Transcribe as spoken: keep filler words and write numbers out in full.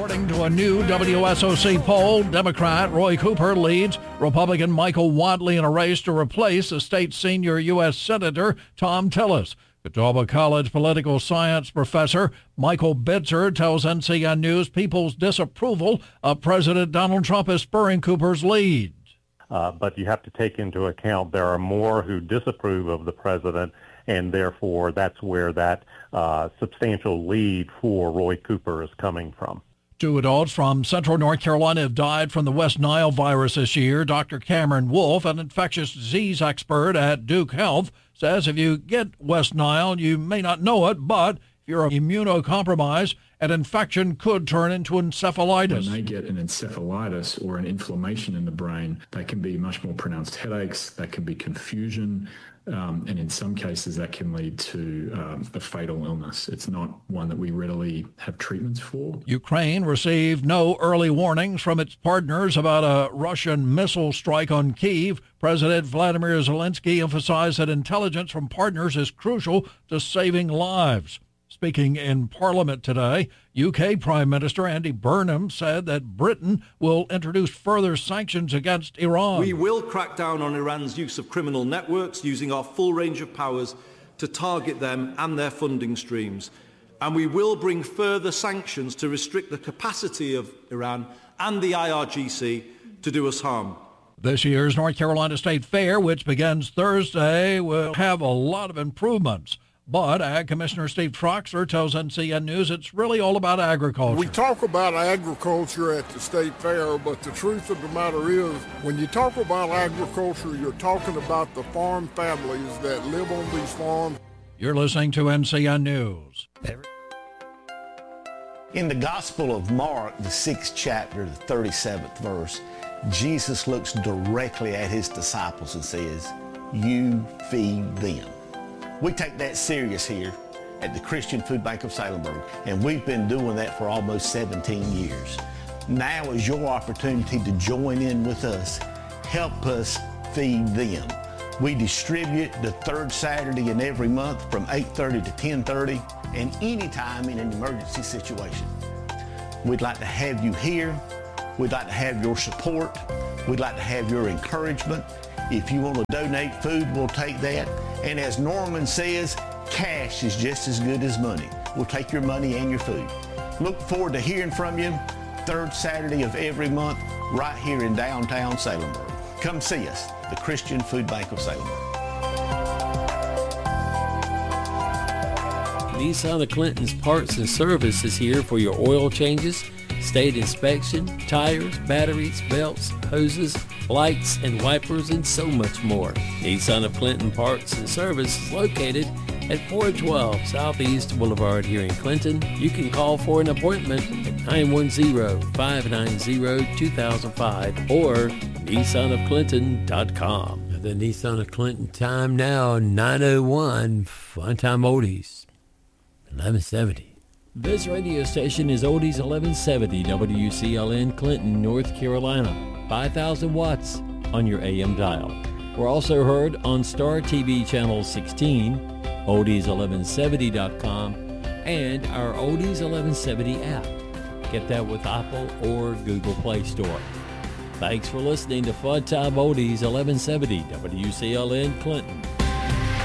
According to a new W S O C poll, Democrat Roy Cooper leads Republican Michael Wadley in a race to replace the state's senior U S Senator Thom Tillis. Catawba College political science professor Michael Bitzer tells N C N News people's disapproval of President Donald Trump is spurring Cooper's lead. Uh, but you have to take into account there are more who disapprove of the president, and therefore that's where that uh, substantial lead for Roy Cooper is coming from. Two adults from central North Carolina have died from the West Nile virus this year. Doctor Cameron Wolf, an infectious disease expert at Duke Health, says if you get West Nile, you may not know it, but if you're immunocompromised, an infection could turn into encephalitis. When they get an encephalitis or an inflammation in the brain, that can be much more pronounced headaches, that can be confusion, um, and in some cases that can lead to um, a fatal illness. It's not one that we readily have treatments for. Ukraine received no early warnings from its partners about a Russian missile strike on Kyiv. President Vladimir Zelensky emphasized that intelligence from partners is crucial to saving lives. Speaking in Parliament today, U K Prime Minister Andy Burnham said that Britain will introduce further sanctions against Iran. We will crack down on Iran's use of criminal networks, using our full range of powers to target them and their funding streams. And we will bring further sanctions to restrict the capacity of Iran and the I R G C to do us harm. This year's North Carolina State Fair, which begins Thursday, will have a lot of improvements. But Ag Commissioner Steve Troxler tells N C N News it's really all about agriculture. We talk about agriculture at the State Fair, but the truth of the matter is, when you talk about agriculture, you're talking about the farm families that live on these farms. You're listening to N C N News. In the Gospel of Mark, the sixth chapter, the thirty-seventh verse, Jesus looks directly at his disciples and says, "You feed them." We take that serious here at the Christian Food Bank of Salemburg, and we've been doing that for almost seventeen years. Now is your opportunity to join in with us. Help us feed them. We distribute the third Saturday in every month from eight thirty to ten thirty, and anytime in an emergency situation. We'd like to have you here. We'd like to have your support. We'd like to have your encouragement. If you want to donate food, we'll take that. And as Norman says, cash is just as good as money. We'll take your money and your food. Look forward to hearing from you third Saturday of every month right here in downtown Salemburg. Come see us, the Christian Food Bank of Salemburg. Nissan of Clinton's Parts and Service is here for your oil changes, state inspection, tires, batteries, belts, hoses, lights, and wipers, and so much more. Nissan of Clinton Parts and Service is located at four twelve Southeast Boulevard here in Clinton. You can call for an appointment at nine one zero, five nine zero, two thousand five or nissan of clinton dot com. The Nissan of Clinton time now, nine oh one, Fun Time Oldies, eleven seventy. This radio station is Oldies eleven seventy, W C L N Clinton, North Carolina, five thousand watts on your A M dial. We're also heard on Star T V Channel sixteen, oldies eleven seventy dot com, and our Oldies eleven seventy app. Get that with Apple or Google Play Store. Thanks for listening to Fun Time Oldies eleven seventy, W C L N Clinton.